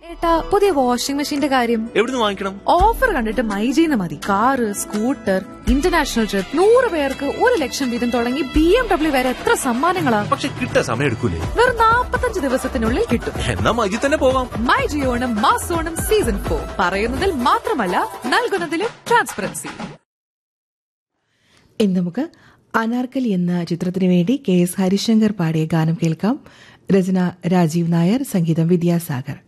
ഏട്ടാ, പുതിയ വാഷിംഗ് മെഷീന്റെ കാര്യം എവിടുന്ന് വാങ്ങിക്കണം? ഓഫർ കണ്ടിട്ട് മൈജിന്ന് മതി. കാറ്, സ്കൂട്ടർ, ഇന്റർനാഷണൽ ട്രിപ്പ്, 100 പേർക്ക് 1,00,000 വീതം തുടങ്ങി BMW വരെ എത്ര സമ്മാനങ്ങളാ. പക്ഷെ കിട്ടാൻ സമയം എടുക്കൂലേ? വെറും 45 ദിവസത്തിനുള്ളിൽ കിട്ടും. എന്നാ മൈജി തന്നെ പോവാം. മൈജി ഓണം മാസോണം സീസൺ 4 പറയുന്നതിൽ മാത്രമല്ല നൽകുന്നതിലും ട്രാൻസ്പെറൻസി. ഇന്ന് നമുക്ക് അനാർക്കലി എന്ന ചിത്രത്തിനു വേണ്ടി KS ഹരിശങ്കർ പാടിയ ഗാനം കേൾക്കാം. രചന രാജീവ് നായർ, സംഗീതം വിദ്യാസാഗർ.